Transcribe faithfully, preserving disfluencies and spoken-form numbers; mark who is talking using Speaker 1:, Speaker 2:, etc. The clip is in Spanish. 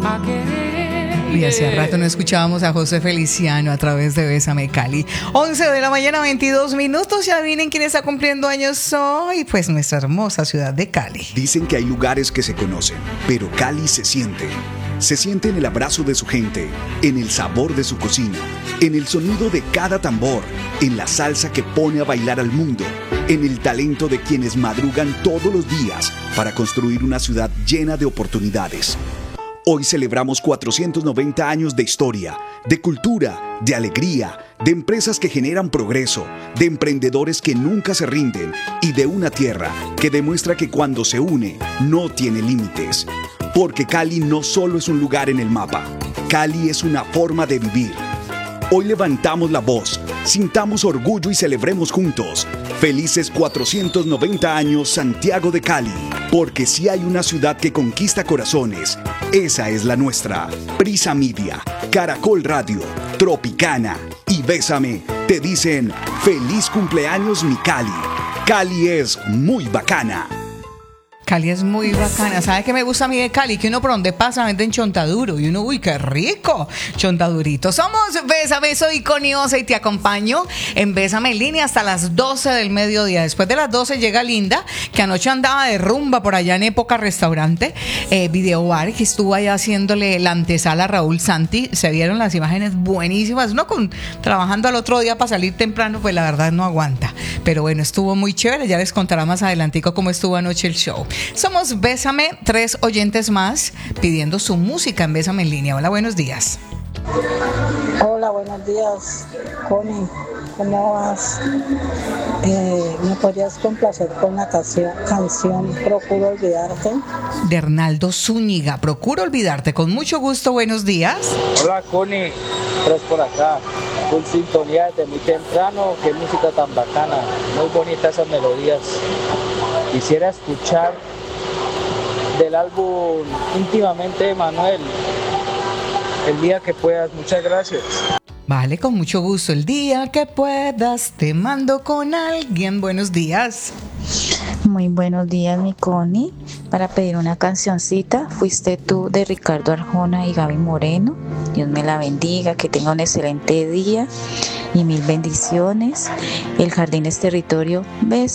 Speaker 1: a querer.
Speaker 2: Y hacía rato no escuchábamos a José Feliciano a través de Bésame Cali. once de la mañana, veintidós minutos. Ya adivinen quién está cumpliendo años hoy. Pues nuestra hermosa ciudad de Cali.
Speaker 3: Dicen que hay lugares que se conocen, pero Cali se siente. Se siente en el abrazo de su gente, en el sabor de su cocina, en el sonido de cada tambor, en la salsa que pone a bailar al mundo, en el talento de quienes madrugan todos los días para construir una ciudad llena de oportunidades. Hoy celebramos cuatrocientos noventa años de historia, de cultura, de alegría, de empresas que generan progreso, de emprendedores que nunca se rinden y de una tierra que demuestra que cuando se une no tiene límites. Porque Cali no solo es un lugar en el mapa, Cali es una forma de vivir. Hoy levantamos la voz, sintamos orgullo y celebremos juntos. Felices cuatrocientos noventa años Santiago de Cali, porque si hay una ciudad que conquista corazones, esa es la nuestra. Prisa Media, Caracol Radio, Tropicana y Bésame te dicen feliz cumpleaños mi Cali. Cali es muy bacana.
Speaker 2: Cali es muy bacana. ¿Sabe qué me gusta a mí de Cali? Que uno por donde pasa venden chontaduro y uno, uy, qué rico, chontadurito. Somos Bésame, soy Coniosa y te acompaño en Bésame en línea hasta las doce del mediodía. Después de las doce llega Linda, que anoche andaba de rumba por allá en Época Restaurante, eh, Video Bar, que estuvo allá haciéndole la antesala a Raúl Santi. Se vieron las imágenes buenísimas. Uno con, trabajando al otro día para salir temprano, pues la verdad no aguanta. Pero bueno, estuvo muy chévere. Ya les contará más adelantico cómo estuvo anoche el show. Somos Bésame, tres oyentes más pidiendo su música en Bésame en línea. Hola, buenos días.
Speaker 4: Hola, buenos días, Connie. ¿Cómo vas? Eh, ¿Me podrías complacer con la canción, canción Procuro Olvidarte?
Speaker 2: De Hernaldo Zúñiga, Procuro Olvidarte. Con mucho gusto, buenos días.
Speaker 5: Hola, Connie. Tres por acá. Full sintonía desde muy temprano. Qué música tan bacana. Muy bonitas esas melodías. Quisiera escuchar del álbum Íntimamente de Manuel. El día que puedas. Muchas gracias.
Speaker 2: Vale, con mucho gusto. El día que puedas te mando con alguien. Buenos días.
Speaker 6: Muy buenos días, mi Connie. Para pedir una cancioncita, Fuiste tú, de Ricardo Arjona y Gaby Moreno. Dios me la bendiga, que tenga un excelente día y mil bendiciones. El jardín es territorio. Beso.